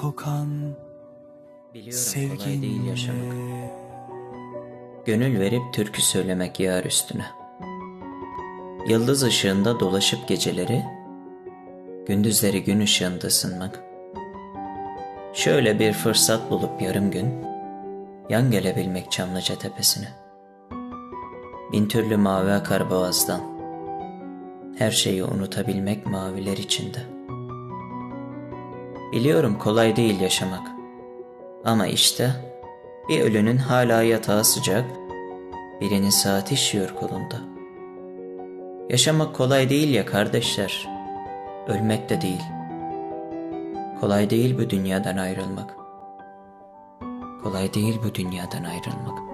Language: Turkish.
kokan Biliyorum kolay değil yaşamak. sevginle. Gönül verip türkü söylemek yar üstüne. Yıldız ışığında dolaşıp geceleri, gündüzleri gün ışığında ısınmak. Şöyle bir fırsat bulup yarım gün, yan gelebilmek Çamlıca tepesine. Bin türlü mavi akar boğazdan, her şeyi unutabilmek maviler içinde. Biliyorum kolay değil yaşamak. Ama işte bir ölünün hala yatağı sıcak, birinin saati işiyor kolunda. Yaşamak kolay değil ya kardeşler, ölmek de değil. Kolay değil bu dünyadan ayrılmak. Kolay değil bu dünyadan ayrılmak.